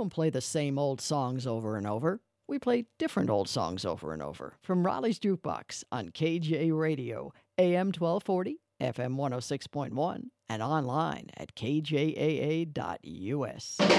don't play the same old songs over and over. We play different old songs over and over. From Raleigh's Jukebox on KJ Radio, AM 1240, FM 106.1, and online at kjaa.us.